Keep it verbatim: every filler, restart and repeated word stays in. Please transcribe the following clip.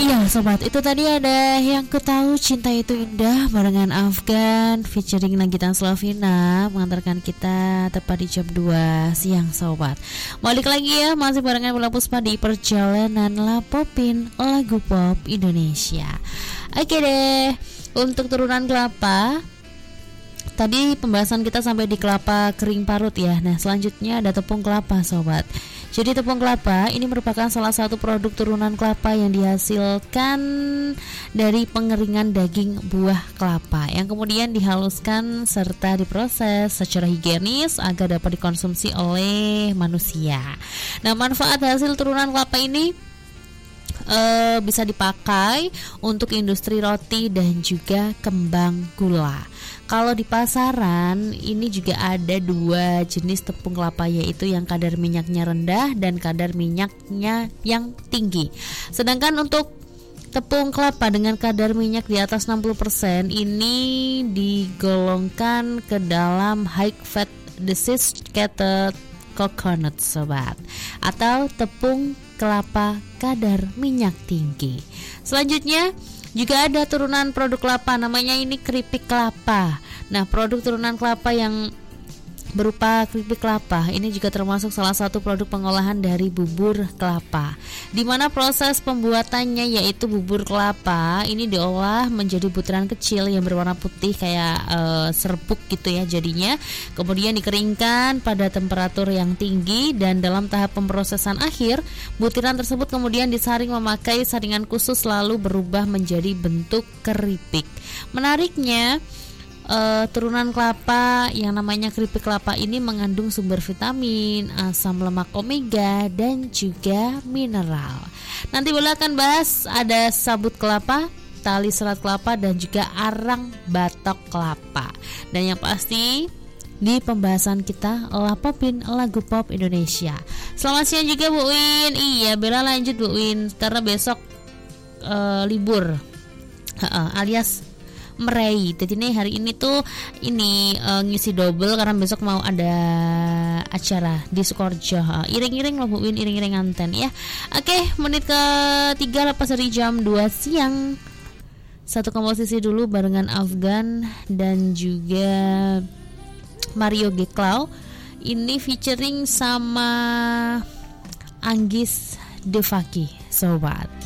Iya sobat, itu tadi ada Yang Ku Tahu Cinta Itu Indah barengan Afgan featuring Nagita Slavina mengantarkan kita tepat di jam dua siang sobat. Balik lagi ya, masih barengan Bella Puspa di perjalanan Lapopin lagu pop Indonesia. Oke deh, untuk turunan kelapa tadi pembahasan kita sampai di kelapa kering parut ya. Nah selanjutnya ada tepung kelapa sobat. Jadi tepung kelapa ini merupakan salah satu produk turunan kelapa yang dihasilkan dari pengeringan daging buah kelapa yang kemudian dihaluskan serta diproses secara higienis agar dapat dikonsumsi oleh manusia. Nah manfaat hasil turunan kelapa ini Uh, bisa dipakai untuk industri roti dan juga kembang gula. Kalau di pasaran ini juga ada dua jenis tepung kelapa, yaitu yang kadar minyaknya rendah dan kadar minyaknya yang tinggi. Sedangkan untuk tepung kelapa dengan kadar minyak di atas enam puluh persen ini digolongkan ke dalam high fat desiccated coconut sobat, atau tepung kelapa kadar minyak tinggi. Selanjutnya juga ada turunan produk kelapa, namanya ini keripik kelapa. Nah produk turunan kelapa yang berupa keripik kelapa ini juga termasuk salah satu produk pengolahan dari bubur kelapa, di mana proses pembuatannya yaitu bubur kelapa ini diolah menjadi butiran kecil yang berwarna putih kayak e, serbuk gitu ya jadinya, kemudian dikeringkan pada temperatur yang tinggi dan dalam tahap pemrosesan akhir butiran tersebut kemudian disaring memakai saringan khusus lalu berubah menjadi bentuk keripik. Menariknya Uh, turunan kelapa yang namanya keripik kelapa ini mengandung sumber vitamin, asam lemak omega dan juga mineral. Nanti boleh akan bahas ada sabut kelapa, tali serat kelapa dan juga arang batok kelapa. Dan yang pasti di pembahasan kita Lapopin lagu pop Indonesia. Selamat siang juga Bu Win. Iya Bella lanjut Bu Win karena besok uh, libur uh, alias Merei. Jadi nih hari ini tuh ini uh, ngisi double karena besok mau ada acara di Sukoharjo. Uh, iring-iring loh Bu Win, iring-iring nganten ya. Oke, menit ke tiga lepas dari jam dua siang. Satu komposisi dulu barengan Afgan dan juga Mario Geklau. Ini featuring sama Anggis Devaki sobat.